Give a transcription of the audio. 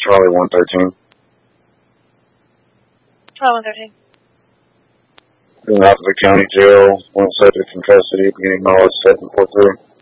Charlie 113. Charlie 113. Being out of the county jail, one subject in custody, being acknowledged 743.